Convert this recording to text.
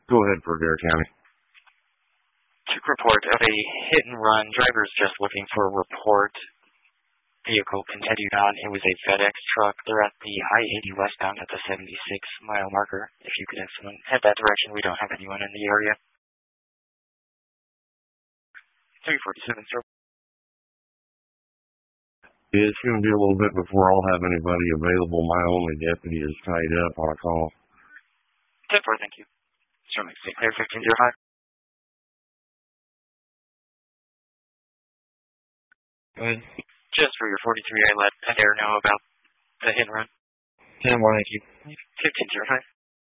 Go ahead for Dare County. Took report of a hit and run. Driver's just looking for a report. Vehicle continued on. It was a FedEx truck. They're at the I-80 westbound at the 76-mile marker. If you could have someone head that direction, we don't have anyone in the area. 347, sir. It's going to be a little bit before I'll have anybody available. My only deputy is tied up on a call. 10-4, thank you. Certainly. Stay clear, 1505. Go ahead. Just for your 43, I let Adair know about the hit and run. 10-1, thank you. 1505.